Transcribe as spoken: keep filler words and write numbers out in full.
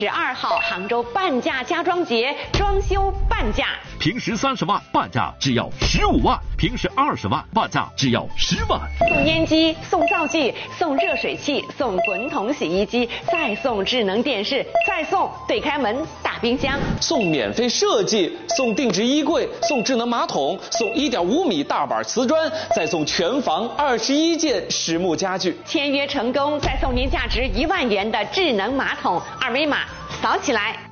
十二号杭州半价家装节，装修半价， 平时三十万半价只要十五万，平时二十万半价只要十万。 送烟机，送灶具，送热水器，送滚筒洗衣机，再送智能电视，再送对开门大冰箱， 送免费设计，送定制衣柜，送智能马桶，送一点五米大板瓷砖，再送全房二十一件实木家具。 签约成功，再送您价值一万元的智能马桶，二维码扫起来。